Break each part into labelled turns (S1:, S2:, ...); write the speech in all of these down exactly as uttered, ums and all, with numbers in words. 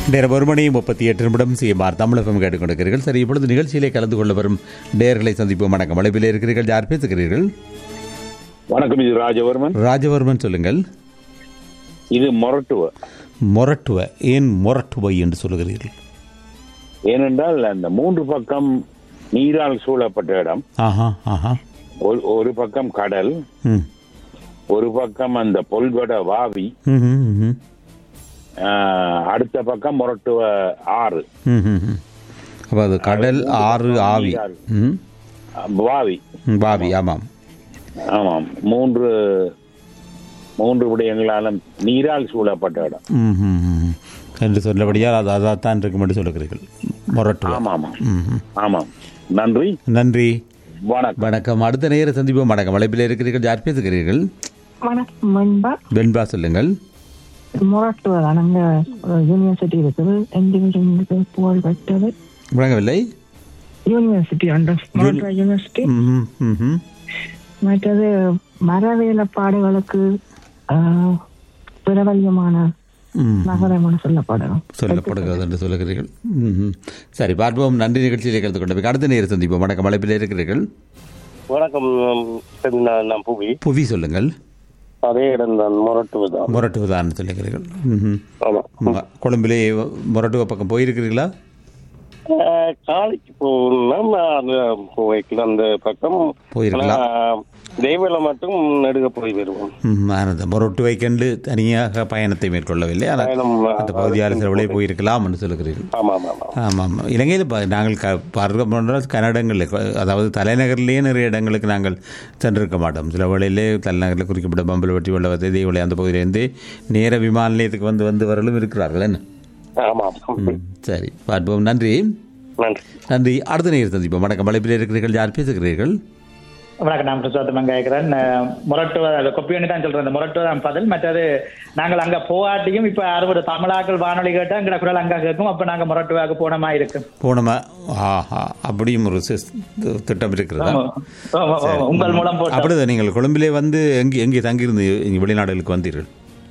S1: நேரம் ஒரு மணி முப்பத்தி எட்டு நிமிடம் சிஎம்ஆர் தமிழகம் கேட்டுக்கொண்டிருக்கிறீர்கள். சரி, இப்பொழுது நிகழ்ச்சியிலே கலந்து கொள்ள வரும் நேயர்களை சந்திப்போம். வணக்கம். அழைப்பில் இருக்கிறீர்கள். யார் பேசுகிறீர்கள்?
S2: வணக்கம், இது ராஜவர்மன்.
S1: ராஜவர்மன் சொல்லுங்கள்.
S2: இது மொரட்டுவ.
S1: மொரட்டுவ. ஏன் மொரட்டுவை என்று சொல்லுகிறீர்கள்?
S2: ஏனென்றால் அந்த மூன்று பக்கம் நீரால் சூழப்பட்ட இடம்.
S1: ஆஹா ஆஹா.
S2: ஒரு பக்கம் கடல், ஒரு பக்கம் அந்த பொல்வட வாவி, அடுத்த பக்கம் மொரட்டுவ ஆறு.
S1: அப்ப அது கடல், ஆறு, ஆவி,
S2: வாவி
S1: வாவி. ஆமாம்
S2: ஆமாம். மூன்று மூன்று விடயங்களாலும் நீரால் சூழப்பட்ட இடம்
S1: என்று சொல்லபடியால் அது அதான் இருக்கும் என்று சொல்லுகிறீர்கள். மொரட்டுவ.
S2: ஆமாம் ஆமாம். நன்றி
S1: நன்றி.
S2: வணக்கம்.
S1: வணக்கம். அடுத்த நேர சந்திப்போம். வணக்கம். அழைப்பில் இருக்கிறீர்கள். யார் பேசுகிறீர்கள்?
S3: வணக்கம் வெண்பா.
S1: வெண்பா சொல்லுங்கள்.
S3: மொரட்டுவ அங்க யூனிவர்சிட்டி இருக்குது. எந்த புகழ் பெற்றது?
S1: வழங்கவில்லை.
S3: யூனிவர்சிட்டி அந்த யூனிவர்சிட்டி. மற்றது மரவேலப்பாடுகளுக்கு பிரபல்யமான நகரமான சொல்லப்படும்
S1: சொல்லப்படுகிறது என்று சொல்லுகிறீர்கள். சரி, பார்ப்போம். நன்றி. நிகழ்ச்சியிலே கலந்து கொண்டு அடுத்த நேரம் சந்திப்போம். வணக்கம். அழைப்பில் இருக்கிறீர்கள்.
S4: வணக்கம், நான் புவி.
S1: புவி சொல்லுங்கள்.
S4: அதே இடம் தான், மொரட்டுவதான்.
S1: மொரட்டுவதான் சொல்லுகிறீர்கள். கொழும்பிலே மொரட்டுவ பக்கம் போயிருக்கிறீர்களா?
S4: காலைக்கு போகணும், அந்த பக்கம் போயிருக்கலாம். தெய்வல மட்டும் நடுக போய் வருவோம்.
S1: மொரட்டுவை கண்டு தனியாக பயணத்தை மேற்கொள்ளவில்லை. அந்த பகுதியால் சிலவளை போயிருக்கலாம் என்று சொல்லுகிறீர்கள்.
S4: ஆமாம்
S1: ஆமாம். இலங்கையில் நாங்கள் பார்க்க கன்னடங்கள், அதாவது தலைநகரிலேயே நிறைய இடங்களுக்கு நாங்கள் சென்றிருக்க மாட்டோம். சில வேளையிலே தலைநகரில் குறிக்கப்பட்ட பம்பல்வட்டி வெள்ளவத்தை தெய்வலை அந்த பகுதியிலேருந்து நேர விமான நிலையத்துக்கு வந்து வந்து வரலும் இருக்கிறார்கள். என்ன?
S4: ஆமாம்.
S1: சரி, பார்ப்போம். நன்றி நன்றி. அடுத்த நேரம் சந்திப்போம். வணக்கம். அழைப்பில் இருக்கிறீர்கள். யார் பேசுகிறீர்கள்?
S5: வணக்கம், நான் பிரசாத் கேட்கிறேன். மொரட்டுவ கொப்பியணி தான் சொல்றேன். இந்த மொரட்டுவ தான் பதில். மற்றது நாங்கள் அங்க போகாட்டியும் இப்ப அறுபது தமிழாக்கள் வானொலி கேட்டா எங்கட குரல் அங்க கேட்கும். அப்ப நாங்க மொரட்டுவாக்கு போனமா இருக்கும்.
S1: போனமா? ஆஹா, அப்படியும் ஒரு திட்டம் இருக்கிறதா?
S5: உங்கள் மூலம் போட்டு
S1: அப்படிதான். நீங்கள் கொழும்பிலே வந்து எங்கே எங்கே தங்கியிருந்து வெளிநாடுகளுக்கு வந்தீர்கள்?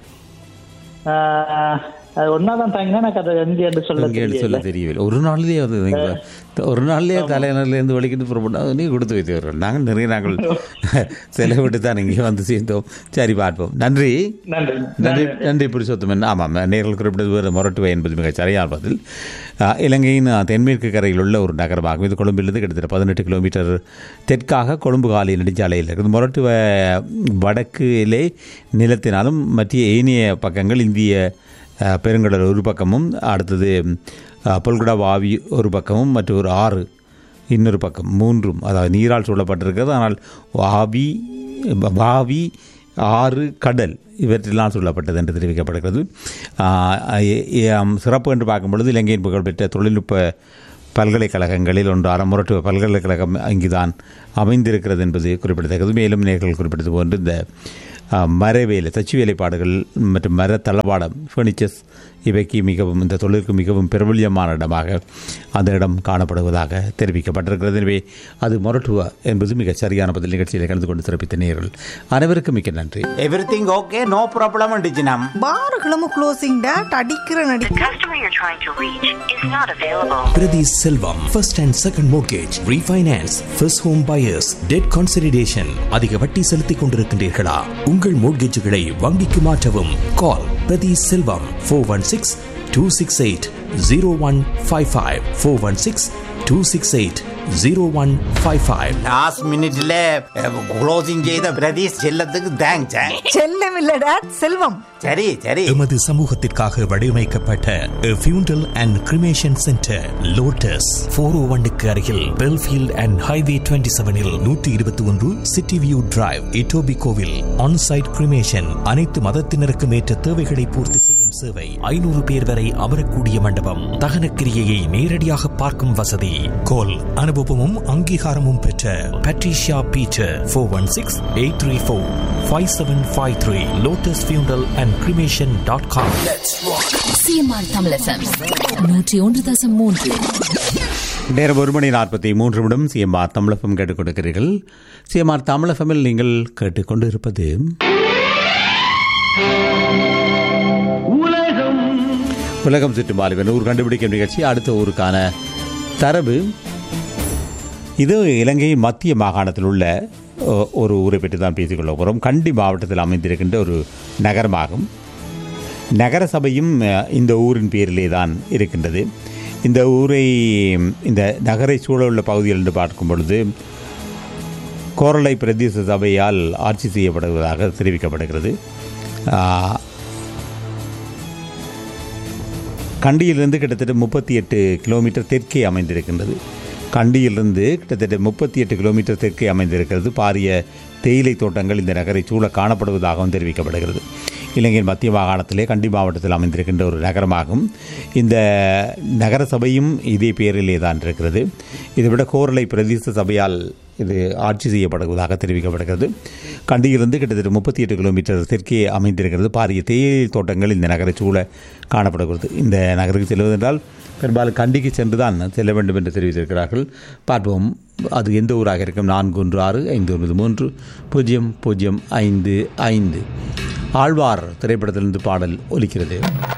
S5: அது ஒன்னாதான் தாங்க எனக்கு அது எங்கே என்று சொல்ல
S1: சொல்ல தெரியவில்லை. ஒரு நாள்லயே அது ஒரு நாள்லயே தலைநகர்லேருந்து வலிக்கிட்டு புறப்பட்டு நீ கொடுத்து வைத்தவர்கள். நாங்கள் நிறைய நாங்கள் செலவிட்டு தான் இங்கே வந்து சேர்ந்தோம். சரி, பார்ப்போம். நன்றி நன்றி நன்றி புருஷோத்தமன். ஆமாம், நேரில் குறிப்பிட்டது வேறு மொரட்டுவை என்பது மிகச் சரியான பதில். இலங்கையின் தென்மேற்கு கரையில் உள்ள ஒரு நகரமாகும். இது கொழும்பிலிருந்து கிட்டத்தட்ட பதினெட்டு கிலோமீட்டர் தெற்காக கொழும்பு காலி நெடுஞ்சாலையில் இருக்குது. மொரட்டுவ வடக்கிலே நிலத்தினாலும் மற்ற ஏனைய பக்கங்கள் இந்திய பெருங்கடல் ஒரு பக்கமும், அடுத்தது பொல்குடா வாவி ஒரு பக்கமும், மற்ற ஒரு ஆறு இன்னொரு பக்கம், மூன்றும் அதாவது நீரால் சூழப்பட்டிருக்கிறது. ஆனால் வாவி வாவி ஆறு கடல் இவற்றெல்லாம் சொல்லப்பட்டது என்று தெரிவிக்கப்படுகிறது. சிறப்பு என்று பார்க்கும் பொழுது இலங்கையின் புகழ்பெற்ற தொழில்நுட்ப பல்கலைக்கழகங்களில் ஒன்றான மொரட்டுவ பல்கலைக்கழகம் இங்குதான் அமைந்திருக்கிறது என்பது குறிப்பிடத்தக்கது. மேலும் நேர்கள் குறிப்பிட்டது போன்று இந்த மரவேலை, தச்சு வேலைப்பாடுகள் மற்றும் மர தளவாடம், ஃபர்னிச்சர்ஸ் இவைக்கு மிகவும், இந்த தொழிலுக்கு மிகவும் பிரபல்யமான இடமாக அந்த இடம் காணப்படுவதாக தெரிவிக்கப்பட்டிருக்கிறது. எனவே அது மொரட்டுவா என்பது மிக சரியான பதில். நிகழ்ச்சியில் கலந்து கொண்டு சிறப்பித்த நேயர்கள் அனைவருக்கும் மிக்க நன்றி.
S6: Everything okay, no problem டிஜினம்.
S7: பாருகளும் closing date அடிக்கிற நடி.
S8: The customer you're trying to reach is not available.
S9: Priti Selvam, first and second mortgage, refinance, first home buyers, debt consolidation. அதிக வட்டி செலுத்திக் கொண்டிருக்கின்றீர்களா? உங்கள் மோட்கேஜுகளை வங்கிக்கு மாற்றவும். கால் பிரதி செல்வம் four one six two six eight zero one five five four one six two six eight zero one five five.
S6: Last மினிட்ல closing செய்த பிரதீஷ் செல்லத்துக்கு தேங்க்ஸ்.
S7: செல்லம் இல்ல டாட் செல்வம்.
S6: சரி சரி.
S9: எமது சமூகத்திற்காக வடிவமைக்கப்பட்ட ஃபியூண்டல் and cremation centre lotus four ஓ ஒன்னுக்கு அருகில் பெல்ஃபீல்ட் அண்ட் ஹைவே டுவெண்ட்டி செவனில் நூற்றி இருபத்தி ஒன்று சிட்டி வியூ டிரைவ், இட்டோபி கோவில். ஆன்சைட் கிரிமேஷன், அனைத்து மதத்தினருக்கும் ஏற்ற தேவைகளை பூர்த்தி செய்யும் சேவை. ஐநூறு பேர் வரை அமரக்கூடிய மண்டபம். தகனக்கிரியையை நேரடியாக பார்க்கும் வசதி. கோல் அனுபவமும் அங்கீகாரமும் பெற்ற Patricia Peter four one six eight three four five seven five three. Lotus ஃபியூண்டல் and cremation dot com.
S10: CMR Tamil FM நூற்றி ஒன்று தசம் மூன்று.
S1: நேரம் ஒரு மணி நாற்பத்தி மூன்று நிமிடம். சிஎம்ஆர் தமிழ் எஃப்எம் கேட்டுக்கொண்டிருக்கிறீர்கள். சிஎம்ஆர் தமிழ் எஃப்எம்மில் நீங்கள் கேட்டுக்கொண்டு இருப்பது உலகம் சுற்றும் வாலிபன் ஊர் கண்டுபிடிக்கும் நிகழ்ச்சி. அடுத்த ஊருக்கான தரவு இது இலங்கையின் மத்திய மாகாணத்தில் உள்ள ஒரு ஊரை பற்றி தான் பேசிக்கொள்ள போகிறோம். கண்டி மாவட்டத்தில் அமைந்திருக்கின்ற ஒரு நகரமாகும். நகர சபையும் இந்த ஊரின் பேரிலே தான் இருக்கின்றது. இந்த ஊரை இந்த நகரை சூழ உள்ள பகுதிகள் என்று பார்க்கும் பொழுது கோரளை பிரதேச சபையால் ஆட்சி செய்யப்படுவதாக தெரிவிக்கப்படுகிறது. கண்டியிலிருந்து கிட்டத்தட்ட முப்பத்தி எட்டு கிலோமீட்டர் தெற்கே அமைந்திருக்கின்றது. கண்டியிலிருந்து கிட்டத்தட்ட முப்பத்தி எட்டு கிலோமீட்டர் தெற்கே அமைந்திருக்கிறது. பாரிய தேயிலை தோட்டங்கள் இந்த நகரை சூழ காணப்படுவதாகவும் தெரிவிக்கப்படுகிறது. இலங்கையின் மத்திய மாகாணத்திலே கண்டி மாவட்டத்தில் அமைந்திருக்கின்ற ஒரு நகரமாகும். இந்த நகர சபையும் இதே பேரிலே தான் இருக்கிறது. இதைவிட கோரளை பிரதேச சபையால் இது ஆட்சி செய்யப்படுவதாக தெரிவிக்கப்படுகிறது. கண்டியிலிருந்து கிட்டத்தட்ட முப்பத்தி எட்டு கிலோமீட்டர் தெற்கே அமைந்திருக்கிறது. பாரிய தேயிலை தோட்டங்கள் இந்த நகரை சூழ காணப்படுகிறது. இந்த நகருக்கு செல்வதென்றால் பெரும்பாலும் கண்டிக்கு சென்று தான் செல்ல வேண்டும் என்று தெரிவித்திருக்கிறார்கள். பார்ப்போம் அது எந்த ஊராக இருக்கும். நான்கு ஒன்று ஆறு ஐந்து ஒன்பது மூன்று பூஜ்ஜியம் பூஜ்ஜியம் ஐந்து ஐந்து. ஆழ்வார் திரைப்படத்திலிருந்து பாடல் ஒலிக்கிறது.